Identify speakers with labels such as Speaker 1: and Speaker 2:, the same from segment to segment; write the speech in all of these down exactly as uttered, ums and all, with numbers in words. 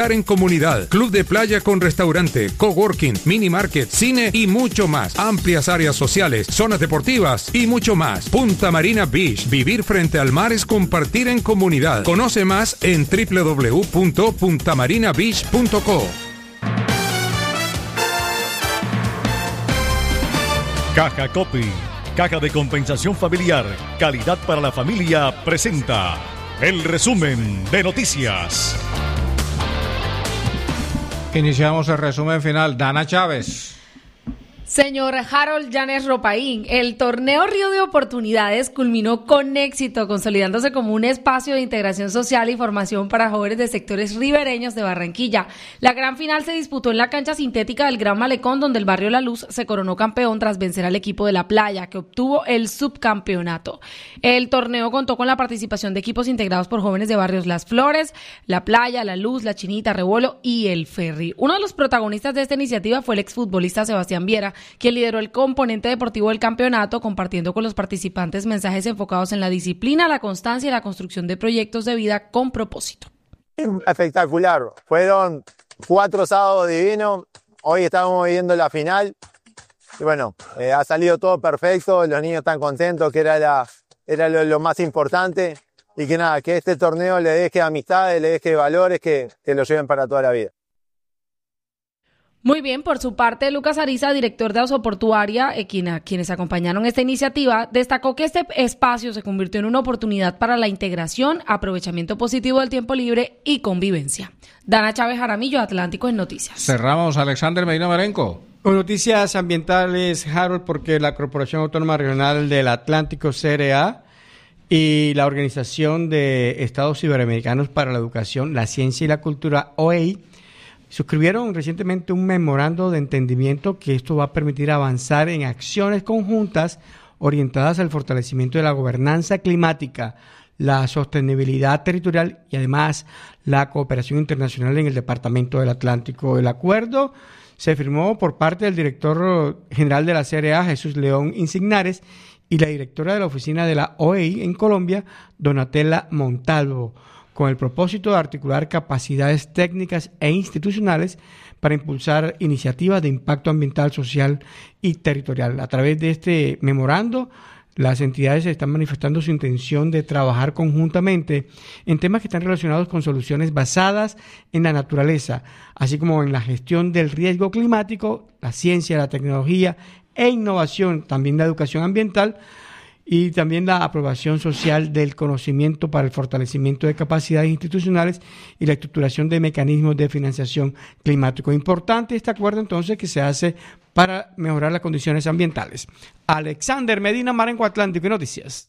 Speaker 1: En comunidad, club de playa con restaurante, coworking, mini market, cine y mucho más. Amplias áreas sociales, zonas deportivas y mucho más. Punta Marina Beach. Vivir frente al mar es compartir en comunidad. Conoce más en doble u doble u doble u punto punta marina beach punto co.
Speaker 2: Caja Copy, caja de compensación familiar, calidad para la familia, presenta el resumen de noticias.
Speaker 3: Iniciamos el resumen final. Dana Chávez.
Speaker 4: Señor Harold Llanes Ropaín, el torneo Río de Oportunidades culminó con éxito, consolidándose como un espacio de integración social y formación para jóvenes de sectores ribereños de Barranquilla. La gran final se disputó en la cancha sintética del Gran Malecón, donde el barrio La Luz se coronó campeón tras vencer al equipo de La Playa, que obtuvo el subcampeonato. El torneo contó con la participación de equipos integrados por jóvenes de barrios Las Flores, La Playa, La Luz, La Chinita, Rebolo y El Ferry. Uno de los protagonistas de esta iniciativa fue el exfutbolista Sebastián Viera, quien lideró el componente deportivo del campeonato, compartiendo con los participantes mensajes enfocados en la disciplina, la constancia y la construcción de proyectos de vida con propósito.
Speaker 5: Espectacular, fueron cuatro sábados divinos, hoy estamos viviendo la final y bueno, eh, ha salido todo perfecto, los niños están contentos, que era, la, era lo, lo más importante y que nada, que este torneo le deje amistades, le deje valores que, que lo lleven para toda la vida.
Speaker 4: Muy bien, por su parte, Lucas Ariza, director de Asoportuaria, eh, quien, a quienes acompañaron esta iniciativa, destacó que este espacio se convirtió en una oportunidad para la integración, aprovechamiento positivo del tiempo libre y convivencia. Dana Chávez Jaramillo, Atlántico en Noticias.
Speaker 3: Cerramos, Alexander Medina Marenco.
Speaker 6: Con noticias ambientales, Harold, porque la Corporación Autónoma Regional del Atlántico, C R A, y la Organización de Estados Iberoamericanos para la Educación, la Ciencia y la Cultura, O E I, suscribieron recientemente un memorando de entendimiento que esto va a permitir avanzar en acciones conjuntas orientadas al fortalecimiento de la gobernanza climática, la sostenibilidad territorial y además la cooperación internacional en el Departamento del Atlántico. El acuerdo se firmó por parte del director general de la C R A, Jesús León Insignares, y la directora de la oficina de la O E I en Colombia, Donatella Montalvo, con el propósito de articular capacidades técnicas e institucionales para impulsar iniciativas de impacto ambiental, social y territorial. A través de este memorando, las entidades están manifestando su intención de trabajar conjuntamente en temas que están relacionados con soluciones basadas en la naturaleza, así como en la gestión del riesgo climático, la ciencia, la tecnología e innovación, también la educación ambiental, y también la aprobación social del conocimiento para el fortalecimiento de capacidades institucionales y la estructuración de mecanismos de financiación climático. Importante este acuerdo entonces que se hace para mejorar las condiciones ambientales. Alexander Medina Marenco, Atlántico y Noticias.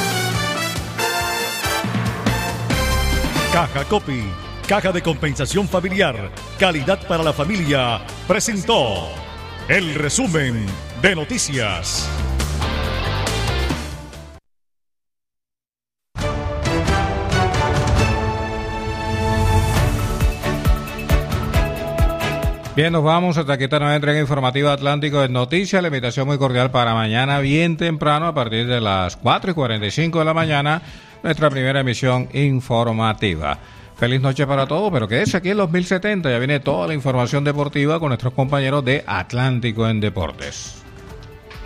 Speaker 2: Caja Copy, caja de compensación familiar, calidad para la familia, presentó el resumen de noticias.
Speaker 3: Bien, nos vamos hasta aquí esta nueva entrega informativa Atlántico de Noticias. La invitación muy cordial para mañana bien temprano a partir de las cuatro y cuarenta y cinco de la mañana, nuestra primera emisión informativa. Feliz noche para todos, pero quédese aquí en los mil setenta, ya viene toda la información deportiva con nuestros compañeros de Atlántico en Deportes.